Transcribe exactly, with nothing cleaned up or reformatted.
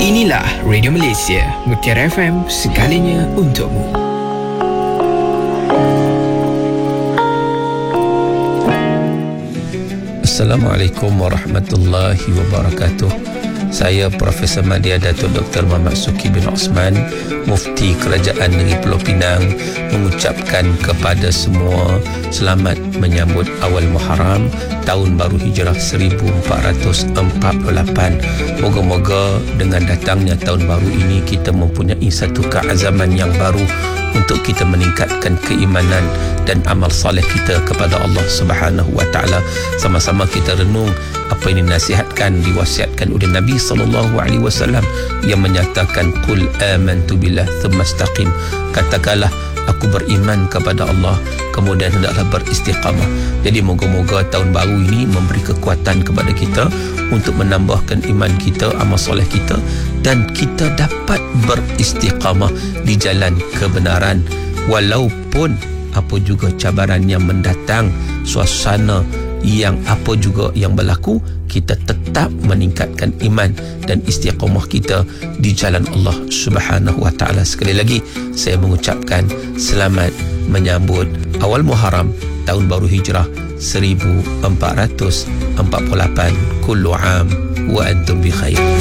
Inilah Radio Malaysia, Mutiara F M, segalanya untukmu. Assalamualaikum warahmatullahi wabarakatuh. Saya Profesor Madya Datuk Doktor Muhammad Suki bin Osman, Mufti Kerajaan Negeri Pulau Pinang, mengucapkan kepada semua selamat menyambut awal Muharram, Tahun Baru Hijrah seribu empat ratus empat puluh lapan. Moga-moga dengan datangnya tahun baru ini kita mempunyai satu keazaman yang baru untuk kita meningkatkan keimanan dan amal soleh kita kepada Allah Subhanahu wa taala. Sama-sama kita renung apa yang dinasihatkan, diwasiatkan oleh Nabi sallallahu alaihi wasallam yang menyatakan qul amantu billah thumma istaqim. Katakanlah aku beriman kepada Allah, kemudian hendaklah beristiqamah. Jadi moga-moga tahun baru ini memberi kekuatan kepada kita untuk menambahkan iman kita, amal soleh kita, dan kita dapat beristiqamah di jalan kebenaran. Walaupun apa juga cabaran yang mendatang, suasana yang apa juga yang berlaku, kita tetap meningkatkan iman dan istiqamah kita di jalan Allah Subhanahu wa taala. Sekali lagi saya mengucapkan selamat menyambut awal Muharram, Tahun Baru Hijrah seribu empat ratus empat puluh lapan. Kullu am wa antum bi khair.